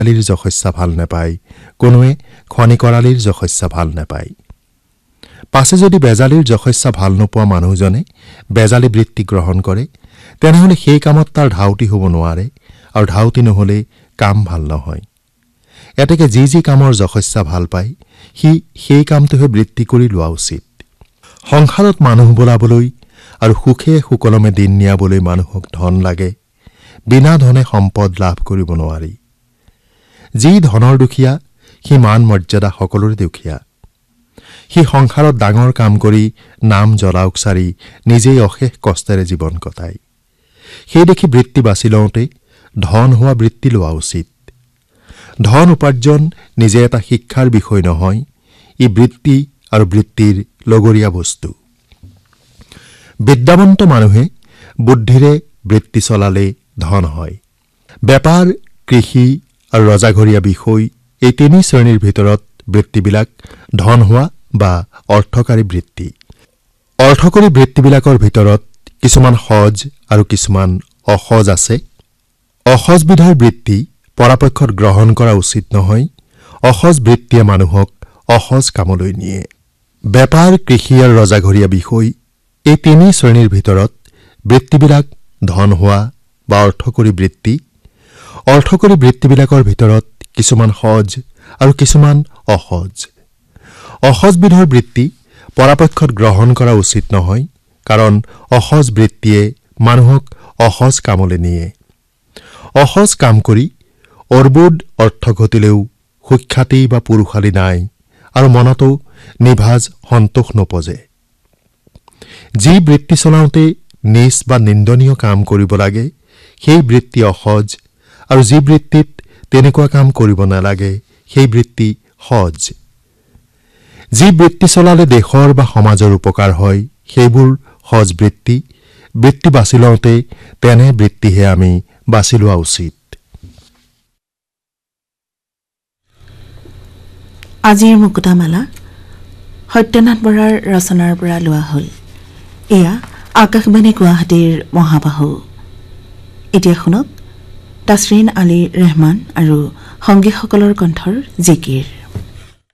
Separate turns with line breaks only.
কৰালীৰ যশস্যা ভাল নাপায়, কোনোৱে খনি কৰালীৰ যশস্যা ভাল নাপায়। পাছে যদি বেজালীৰ যশস্যা ভাল নোপোৱা মানুহজনে বেজালী বৃত্তি গ্ৰহণ কৰে, তেনেহ'লে সেই কামত তাৰ ধাউতি হ'ব নোৱাৰে, আৰু ধাউতি নহ'লে কাম ভাল নহয়। এতেকে যি কামৰ যশস্যা ভাল পায়, সি সেই কামটোহে বৃত্তি কৰি লোৱা উচিত। সংসাৰত মানুহ বোলাবলৈ আৰু সুখে সুকলমে দিন নিয়াবলৈ মানুহক ধন লাগে। বিনা ধনে সম্পদ লাভ কৰিব নোৱাৰি। যি ধনৰ দুখীয়া, সি মান মৰ্যাদা সকলোৰে দুখীয়া। সি সংসাৰত ডাঙৰ কাম কৰি নাম জ্বলা উকচাৰি নিজেই অশেষ কষ্টেৰে জীৱন কটায়। সেই দেখি বৃত্তি বাছি লওঁতে ধন হোৱা বৃত্তি লোৱা উচিত। ধন উপাৰ্জন নিজে এটা শিক্ষাৰ বিষয় নহয়, ই বৃত্তি আৰু বৃত্তিৰ লগৰীয়া বস্তু। বিদ্যাৱন্ত মানুহে বুদ্ধিৰে বৃত্তি চলালে ধন হয়। বেপাৰ, কৃষি আৰু ৰজাঘৰীয়া বিষয়, এই তিনি শ্ৰেণীৰ ভিতৰত বৃত্তিবিলাক ধন হোৱা বা অৰ্থকাৰী বৃত্তি। অৰ্থকাৰী বৃত্তিবিলাকৰ ভিতৰত কিছুমান সজ আৰু কিছুমান অসজ আছে। অসজবিধৰ বৃত্তি পৰাপক্ষত গ্ৰহণ কৰা উচিত নহয়। অসজ বৃত্তিয়ে মানুহক অসজ কামলৈ নিয়ে। বেপাৰ, কৃষি আৰু ৰজাঘৰীয়া বিষয়, এই তিনি শ্ৰেণীৰ ভিতৰত বৃত্তিবিলাক ধন হোৱা বা অৰ্থকৰী বৃত্তি। অৰ্থকৰী বৃত্তিবিলাকৰ ভিতৰত কিছুমান সজ আৰু কিছুমান অসজ। অসজবিধৰ বৃত্তি পৰাপক্ষত গ্ৰহণ কৰা উচিত নহয়, কাৰণ অসজ বৃত্তিয়ে মানুহক অসজ কামলৈ নিয়ে। অসজ কাম কৰি অৰ্বুদ অৰ্থ ঘটিলেও সুখ্যাতি বা পুৰুষালী নাই, আৰু মনতো নিভাজ সন্তোষ নপজে। যি বৃত্তি চলাওঁতে নিজ বা নিন্দনীয় কাম কৰিব লাগে, সেই বৃত্তি অসজ, আৰু যি বৃত্তিত তেনেকুৱা কাম কৰিব নালাগে, সেই বৃত্তি সজ। যি বৃত্তি চলালে দেশৰ বা সমাজৰ উপকাৰ হয়, সেইবোৰ সজ বৃত্তি। বৃত্তি বাছি লওঁতে তেনে বৃত্তিহে আমি বাছি লোৱা উচিত।
আজিৰ মুকুতামালা সত্যনাথ বৰাৰ ৰচনাৰ পৰা লোৱা হ'ল। এয়া আকাশবাণী গুৱাহাটীৰ মহাবাহু। এতিয়া শুনক তাছৰিন আলী ৰেহমান আৰু সংগীসকলৰ কণ্ঠৰ জিকিৰ।